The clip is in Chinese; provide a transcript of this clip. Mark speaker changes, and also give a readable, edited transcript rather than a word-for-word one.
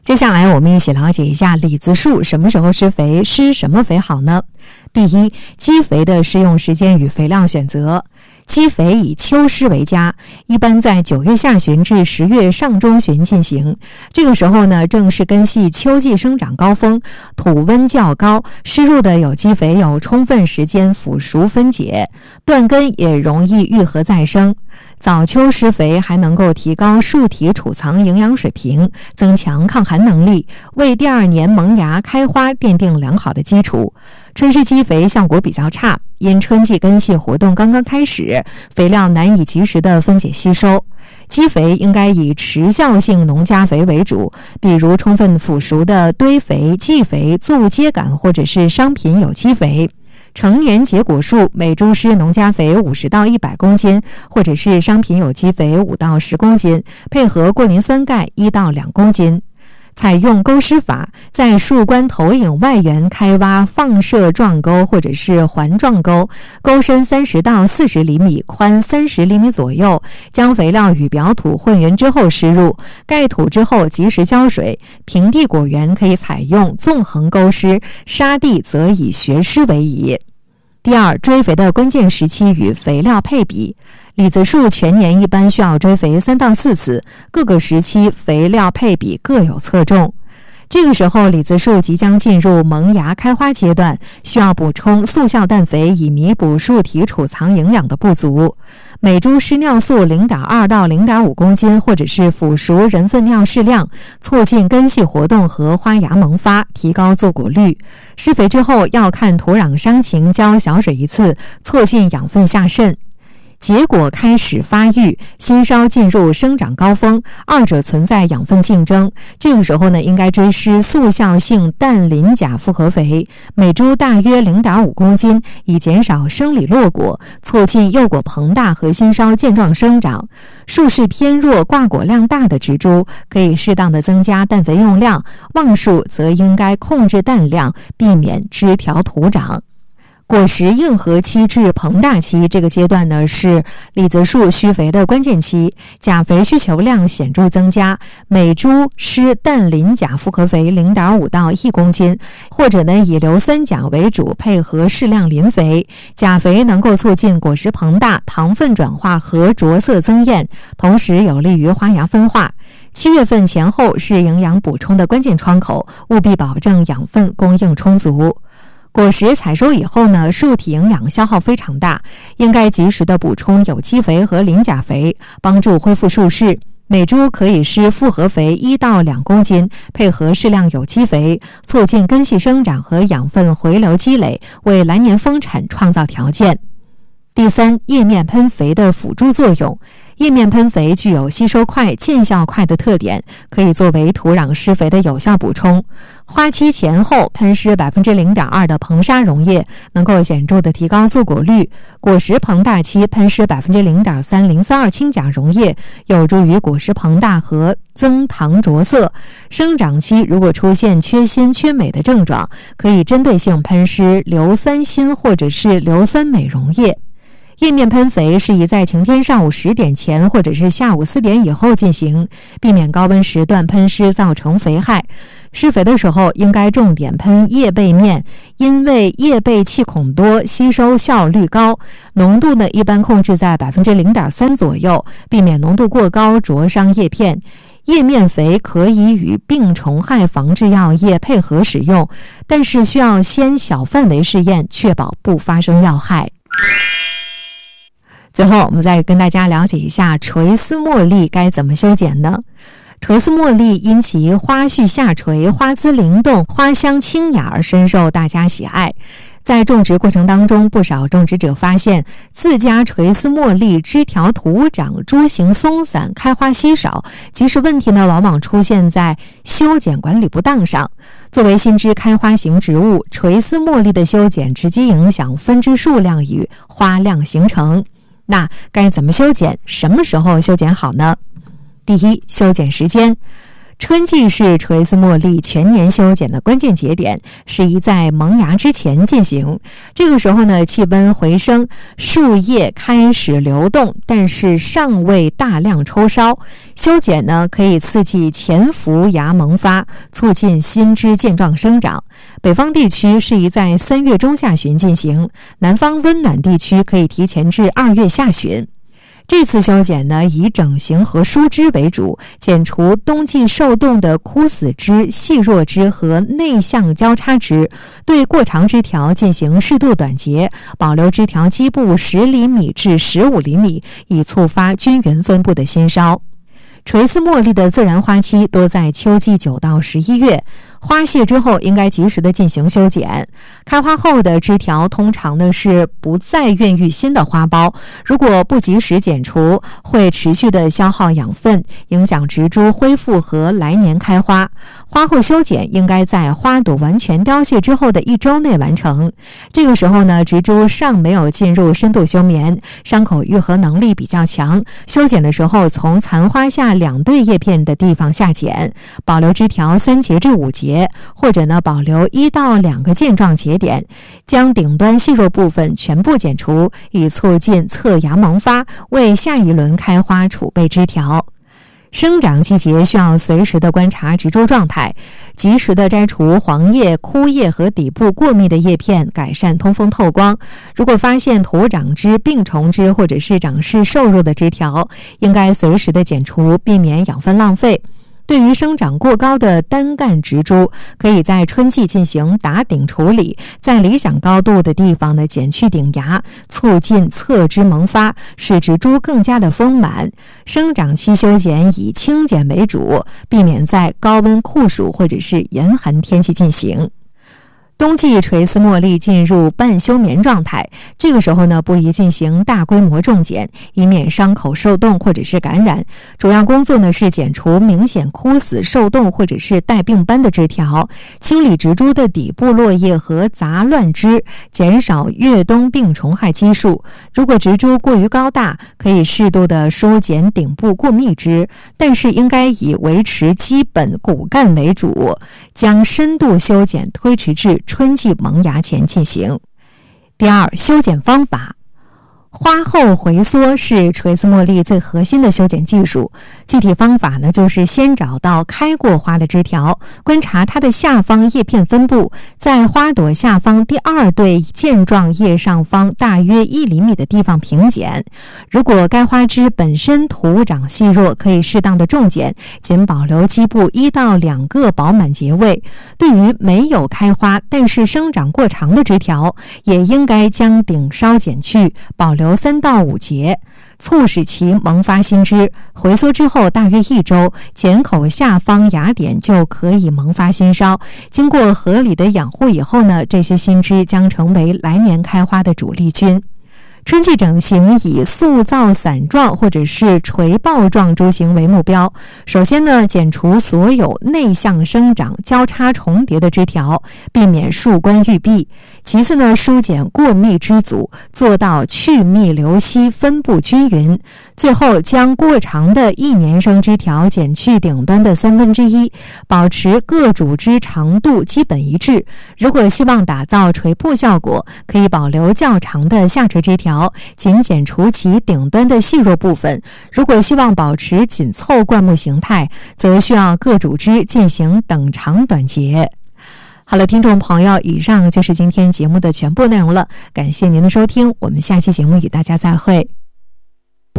Speaker 1: 接下来我们一起了解一下李子树什么时候施肥，施什么肥好呢？第一，基肥的施用时间与肥料选择。基肥以秋施为佳，一般在9月下旬至10月上中旬进行。这个时候呢，正是根系秋季生长高峰，土温较高，施入的有机肥有充分时间腐熟分解，断根也容易愈合再生。早秋施肥还能够提高树体储藏营养水平，增强抗寒能力，为第2年萌芽开花奠定良好的基础。春施基肥效果比较差，因春季根系活动刚刚开始，肥料难以及时的分解吸收。基肥应该以持效性农家肥为主，比如充分腐熟的堆肥、稷肥、作物秸秆或者是商品有机肥。成年结果树每株施农家肥50到100公斤，或者是商品有机肥5到10公斤，配合过磷酸钙1到2公斤。采用沟施法，在树冠头影外缘开挖放射状沟或者是环状沟，沟深30到40厘米，宽30厘米左右，将肥料与表土混匀之后施入，盖土之后及时浇水。平地果园可以采用纵横沟施，沙地则以学施为宜。第二，追肥的关键时期与肥料配比。李子树全年一般需要追肥3到4次，各个时期肥料配比各有侧重。这个时候，李子树即将进入萌芽开花阶段，需要补充速效氮肥，以弥补树体储藏营养的不足。每株施尿素0.2到0.5公斤，或者是腐熟人粪尿适量，促进根系活动和花芽萌发，提高坐果率。施肥之后要看土壤伤情，浇小水1次，促进养分下渗。结果开始发育，新梢进入生长高峰，二者存在养分竞争。这个时候呢，应该追施速效性氮磷钾复合肥，每株大约0.5公斤，以减少生理落果，促进幼果膨大和新梢健壮生长。树势偏弱、挂果量大的植株，可以适当的增加氮肥用量；旺树则应该控制氮量，避免枝条徒长。果实硬核期至膨大期，这个阶段呢是李子树需肥的关键期，钾肥需求量显著增加，每株施氮磷钾复合肥0.5到1公斤，或者呢以硫酸钾为主，配合适量磷肥。钾肥能够促进果实膨大、糖分转化和着色增艳，同时有利于花芽分化。7月份前后是营养补充的关键窗口，务必保证养分供应充足。果实采收以后呢，树体营养消耗非常大，应该及时的补充有机肥和磷钾肥，帮助恢复树势。每株可以施复合肥1到2公斤，配合适量有机肥，促进根系生长和养分回流积累，为来年丰产创造条件。第三，叶面喷肥的辅助作用。叶面喷肥具有吸收快、见效快的特点，可以作为土壤施肥的有效补充。花期前后喷施 0.2% 的硼砂溶液，能够显著的提高坐果率；果实膨大期喷施 0.3% 磷酸二氢钾溶液，有助于果实膨大和增糖着色。生长期如果出现缺锌、缺镁的症状，可以针对性喷施硫酸锌或者是硫酸镁溶液。叶面喷肥适宜在晴天上午10点前或者是下午4点以后进行，避免高温时段喷施造成肥害。施肥的时候应该重点喷叶背面，因为叶背气孔多，吸收效率高。浓度呢一般控制在 0.3% 左右，避免浓度过高灼伤叶片。叶面肥可以与病虫害防治药液配合使用，但是需要先小范围试验，确保不发生药害。最后我们再跟大家了解一下垂丝茉莉该怎么修剪呢？垂丝茉莉因其花序下垂、花姿灵动、花香清雅而深受大家喜爱。在种植过程当中，不少种植者发现自家垂丝茉莉枝条徒长、株形松散、开花稀少，其实问题呢往往出现在修剪管理不当上。作为新枝开花型植物，垂丝茉莉的修剪直接影响分枝数量与花量形成。那该怎么修剪？什么时候修剪好呢？第一，修剪时间。 春季是垂丝茉莉全年修剪的关键节点，适宜在萌芽之前进行。这个时候呢，气温回升，树叶开始流动，但是尚未大量抽梢。修剪呢，可以刺激前伏芽萌发，促进新枝健壮生长。北方地区适宜在3月中下旬进行，南方温暖地区可以提前至2月下旬。这次修剪呢，以整形和疏枝为主，剪除冬季受冻的枯死枝、细弱枝和内向交叉枝，对过长枝条进行适度短截，保留枝条基部10厘米至15厘米，以促发均匀分布的新梢。垂丝茉莉的自然花期多在秋季9到11月，花谢之后应该及时的进行修剪。开花后的枝条通常呢是不再孕育新的花苞，如果不及时剪除，会持续的消耗养分，影响植株恢复和来年开花。花后修剪应该在花朵完全凋谢之后的1周内完成。这个时候呢，植株尚没有进入深度休眠，伤口愈合能力比较强。修剪的时候，从残花下2对叶片的地方下剪，保留枝条3节至5节，或者呢保留1到2个健壮节点，将顶端细弱部分全部剪除，以促进侧芽萌发，为下一轮开花储备枝条。生长季节需要随时的观察植株状态，及时的摘除黄叶、枯叶和底部过密的叶片，改善通风透光。如果发现土长枝、病虫枝或者是长势瘦弱的枝条，应该随时的剪除，避免养分浪费。对于生长过高的单干植株，可以在春季进行打顶处理，在理想高度的地方呢剪去顶芽，促进侧枝萌发，使植株更加的丰满。生长期修剪以轻剪为主，避免在高温酷暑或者是严寒天气进行。冬季垂丝茉莉进入半休眠状态，这个时候呢，不宜进行大规模重剪，以免伤口受冻或者是感染。主要工作呢是剪除明显枯死、受冻或者是带病斑的枝条，清理植株的底部落叶和杂乱枝，减少越冬病虫害基数。如果植株过于高大，可以适度的疏剪顶部过密枝，但是应该以维持基本骨干为主，将深度修剪推迟至春季萌芽前进行。第二，修剪方法。花后回缩是垂丝茉莉最核心的修剪技术。具体方法呢，就是先找到开过花的枝条，观察它的下方叶片分布，在花朵下方第2对健壮叶上方大约1厘米的地方平剪。如果该花枝本身土长细弱，可以适当的重剪，仅保留基部1到2个饱满节位。对于没有开花但是生长过长的枝条，也应该将顶梢剪去，保留3到5节，促使其萌发新枝。回缩之后大约1周，剪口下方芽点就可以萌发新梢。经过合理的养护以后呢，这些新枝将成为来年开花的主力军。春季整形以塑造伞状或者是垂抱状株形为目标。首先呢，剪除所有内向生长、交叉重叠的枝条，避免树冠郁闭。其次呢，疏剪过密枝组，做到去密留稀，分布均匀。最后，将过长的1年生枝条剪去顶端的1/3，保持各主枝长度基本一致。如果希望打造垂瀑效果，可以保留较长的下垂枝条，仅剪除其顶端的细弱部分。如果希望保持紧凑灌木形态，则需要各主枝进行等长短截。好了，听众朋友，以上就是今天节目的全部内容了，感谢您的收听，我们下期节目与大家再会。